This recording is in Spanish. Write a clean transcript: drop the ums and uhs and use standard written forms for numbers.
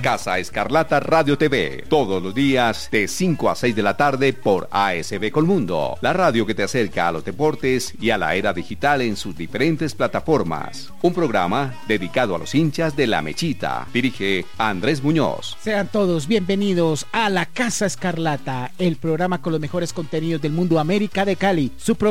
Casa Escarlata Radio TV, todos los días de 5 a 6 de la tarde por ASB Colmundo, la radio que te acerca a los deportes y a la era digital en sus diferentes plataformas. Un programa dedicado a los hinchas de La Mechita. Dirige Andrés Muñoz. Sean todos bienvenidos a La Casa Escarlata, el programa con los mejores contenidos del mundo América de Cali. Su